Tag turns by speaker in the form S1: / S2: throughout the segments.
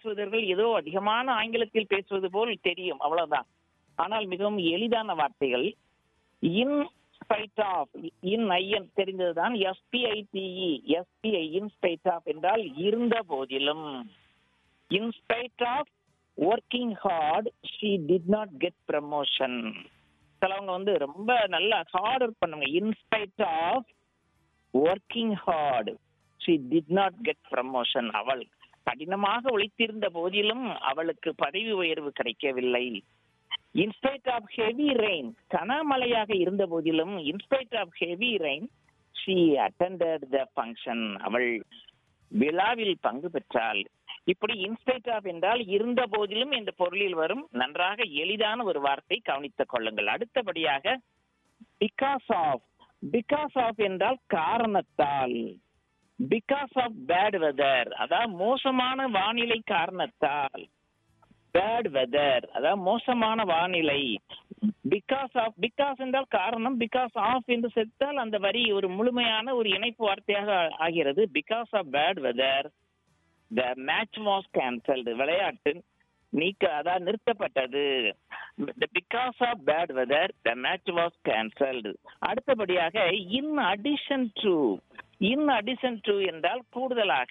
S1: பேசுவதர்கள் ஏதோ அதிகமான ஆங்கிலத்தில் பேசுவது போல் தெரியும், அவ்வளவுதான். ஆனால் மிகவும் எளிதான வார்த்தைகள். In spite of, in IN தெரிந்ததுதான். எஸ்பிஐடிஇ, SBI in spite of என்றால் இருந்த போதிலும். In spite of working hard she did not get promotion. சிலவங்க ரொம்ப நல்லா ஹார்ட் ஒர்க் பண்ணுங்க. In spite of working hard she did not get promotion. அவள் கடினமாக உழைத்திருந்த போதிலும் அவளுக்கு பதவி உயர்வு கிடைக்கவில்லை. இன்ஸ்பைட் ஆஃப் ஹெவி ரெயின், கனமழையாக இருந்த போதிலும் in spite of heavy rain she attended the function, அவள் விழாவில் பங்கு பெற்றாள். இப்படி இன்ஸ்பைட் ஆஃப் என்றால் இருந்த போதிலும் என்ற பொருளில் வரும் நன்றாக எளிதான ஒரு வார்த்தை, கவனித்துக் கொள்ளுங்கள். அடுத்தபடியாக பிகாஸ் ஆஃப். பிகாஸ் ஆஃப் என்றால் காரணத்தால். பிகாஸ் ஆஃப் பேட் வெதர், அதாவது மோசமான வானிலை காரணத்தால். பேட் வெதர் அதாவது மோசமான வானிலை. பிகாஸ் ஆஃப், பிகாஸ் என்றால் காரணம், பிகாஸ் ஆஃப் என்று சேர்த்தால் அந்த வரி ஒரு முழுமையான ஒரு இணைப்பு வார்த்தையாக ஆகிறது. Because of bad whether the match was cancelled, விளையாட்டு அதாவது நிறுத்தப்பட்டது. Because of bad whether the match was cancelled. அடுத்தபடியாக in addition to. In addition to என்றால் கூடுதலாக.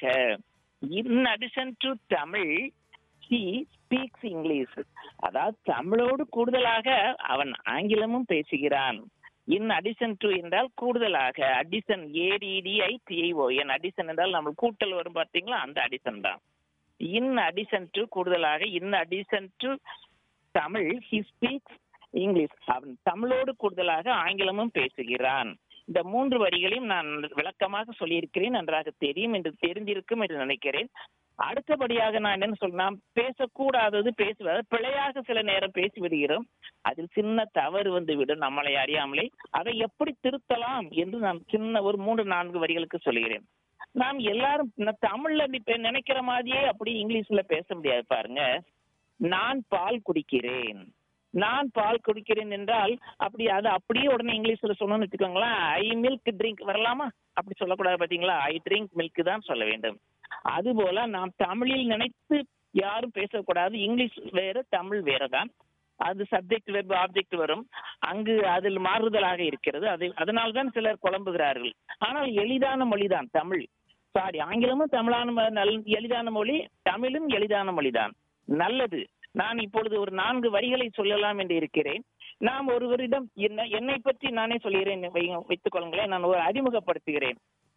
S1: In addition to Tamil he speaks English, அதாவது தமிழோடு கூடுதலாக அவன் ஆங்கிலமும் பேசுகிறான். இன் அடிஷன் டு என்றால் கூடுதலாக. அடிஷன், ADDITION, அடிஷன் என்றால் நம்ம கூட்டல் வரும் பார்த்தீங்களா, அந்த அடிஷன் தான். இன் அடிஷன் டு கூடுதலாக. In addition to Tamil he speaks English, அவன் தமிழோடு கூடுதலாக ஆங்கிலமும் பேசுகிறான். இந்த 3 வரிகளையும் நான் விளக்கமாக சொல்லியிருக்கிறேன், நன்றாக தெரிந்திருக்கும் என்று நினைக்கிறேன். அடுத்தபடியாக நான் என்ன சொல்றேன், பேசக்கூடாதது பேசுவது, பிழையாக சில நேரம் பேசிவிடுகிறோம், அதில் சின்ன தவறு விடும் நம்மளை அறியாமலே. அதை எப்படி திருத்தலாம் என்று நான் சின்ன ஒரு 3-4 வரிகளுக்கு சொல்கிறேன். நாம் எல்லாரும் தமிழ்ல நினைக்கிற மாதிரியே அப்படி இங்கிலீஷ்ல பேச முடியாது பாருங்க. நான் பால் குடிக்கிறேன். நான் பால் குடிக்கிறேன் என்றால் அப்படி அது அப்படியே உடனே இங்கிலீஷ்ல சொன்னோம்னு வச்சுக்கோங்களேன், ஐ மில்க் ட்ரிங்க் வரலாமா? அப்படி சொல்லக்கூடாது பாத்தீங்களா, ஐ ட்ரிங்க் மில்க் தான் சொல்ல வேண்டும். அதுபோல நாம் தமிழில் நினைத்து யாரும் பேசக்கூடாது. இங்கிலீஷ் வேற, தமிழ் வேறதான். அது சப்ஜெக்ட் வெர்ப் ஆப்ஜெக்ட் வரும், அங்கு அதில் மாறுதலாக இருக்கிறது. அதனால்தான் சிலர் குழம்புகிறார்கள். ஆனால் எளிதான மொழிதான் தமிழ். சாரி, ஆங்கிலமும் தமிழான எளிதான மொழி, தமிழும் எளிதான மொழிதான். நல்லது. நான் இப்பொழுது ஒரு 4 வரிகளை சொல்லலாம் என்று இருக்கிறேன். நாம் ஒருவரிடம் என்னை பற்றி நானே சொல்கிறேன், வைத்துக் கொள்ளுங்களேன். நான் ஒரு அறிமுகப்படுத்துகிறேன்.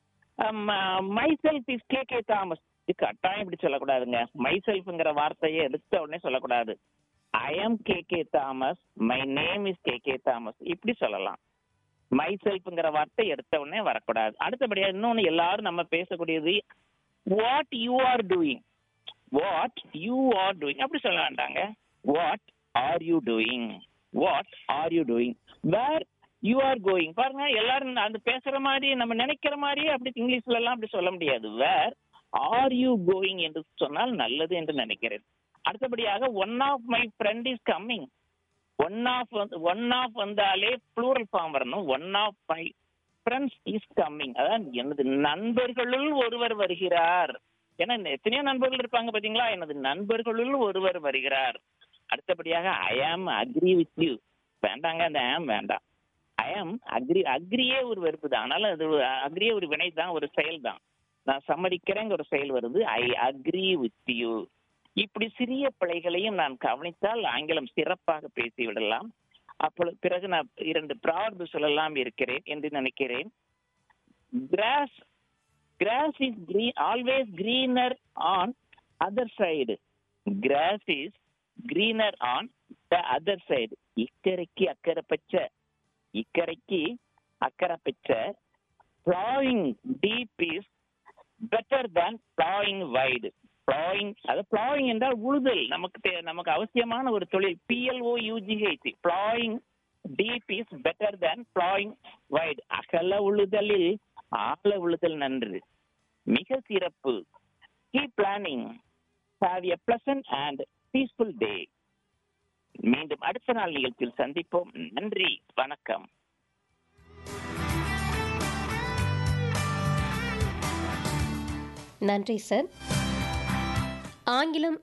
S1: My self is KK Thomas. கட்டாயம் இப்படி சொல்லக்கூடாதுங்க. மை செல்ஃப்ங்கிற வார்த்தையை எடுத்த உடனே சொல்லக்கூடாது. ஐ ஆம் KK Thomas, my name is KK Thomas, இப்படி சொல்லலாம். மை செல்ஃப்ங்கிற வார்த்தை எடுத்த உடனே வரக்கூடாது. அடுத்தபடியா இன்னொன்னு எல்லாரும் நம்ம பேசக்கூடியது, what you are doing. What you are doing அப்படி சொல்ல வேண்டாங்க. What are you doing, what are you doing, where you are going. பாருங்க, எல்லாரும் அந்த பேசுற மாதிரி நம்ம நினைக்கிற மாதிரியே அப்படி இங்கிலீஷ்ல எல்லாம் அப்படி சொல்ல முடியாது. வேர் ஆர் யூ கோயிங் என்று சொன்னால் நல்லது என்று நினைக்கிறேன். அடுத்தபடியாக one of my friend is coming. One of வந்தாலே ப்ளூரல் ஃபார்ம் வரணும். One of my friends is coming, அதான் எனது நண்பர்களுள் ஒருவர் வருகிறார். ஏன்னா எத்தனையோ நண்பர்கள் இருப்பாங்க பாத்தீங்களா, எனது நண்பர்களுள் ஒருவர் வருகிறார். அடுத்தபடியாக ஐ ஆம் அக்ரி வித் யூ. வேண்டாங்க, அந்த ஆம் வேண்டாம். ஐ ஆம் அக்ரி. அக்ரியே ஒரு வெறுப்பு தான், அதனால அது அக்ரியே ஒரு வினை தான், ஒரு செயல் தான். நான் சம்மதிக்கிறேங்க ஒரு செயல் வருது, ஐ அக்ரி வித் யூ. இப்படி சிறிய பிழைகளையும் நான் கவனித்தால் ஆங்கிலம் சிறப்பாக பேசிவிடலாம். அப்பொழுது பிறகு நான் 2 ப்ராவர்பு சொல்லலாம் இருக்கிறேன் என்று நினைக்கிறேன். Grass is always greener on other side. Grass is greener on the other side. இக்கரைக்கு அக்கறை பச்சை, இக்கரைக்கு அக்கறை பச்சை. Plowing deep is better than plowing wide. Plowing என்றால் உழுதல், நமக்கு அவசியமான ஒரு தொழில். PLOUGH. Plowing deep is better than plowing wide. அகல உழுதலில் ஆழ உழுதல் நன்று, மிக சிறப்பு. Keep planning. Have a pleasant and peaceful day. மீண்டும் அடுத்த நாள் நிகழ்ச்சியில் சந்திப்போம். நன்றி, வணக்கம்.
S2: நன்றி சார். ஆங்கிலம்